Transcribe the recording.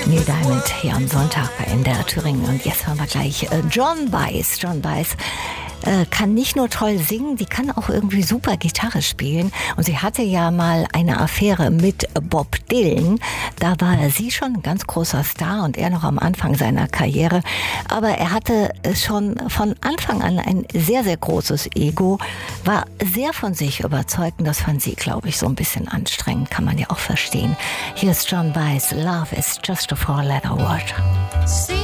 Neil Diamond hier am Sonntag bei NDR Thüringen. Und jetzt hören wir gleich Joan Baez. Joan Baez kann nicht nur toll singen, die kann auch irgendwie super Gitarre spielen. Und sie hatte ja mal eine Affäre mit Bob Dylan. Da war sie schon ein ganz großer Star und er noch am Anfang seiner Karriere. Aber er hatte schon von Anfang an ein sehr, sehr großes Ego, war sehr von sich überzeugt. Und das fand sie, glaube ich, so ein bisschen anstrengend, kann man ja auch verstehen. Hier ist Joan Baez, Love is just a four-letter word. See